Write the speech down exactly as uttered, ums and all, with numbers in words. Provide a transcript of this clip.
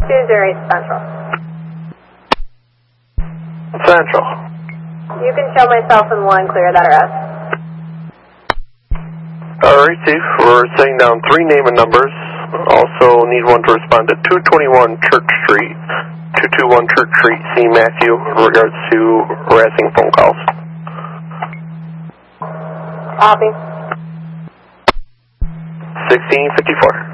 two zero eight Central. Central. You can show myself and one clear that arrest. Alright, Chief. We're setting down three name and numbers. Also need one to respond to two twenty-one Church Street, two twenty-one Church Street, C. Matthew, in regards to harassing phone calls. Copy. sixteen fifty-four.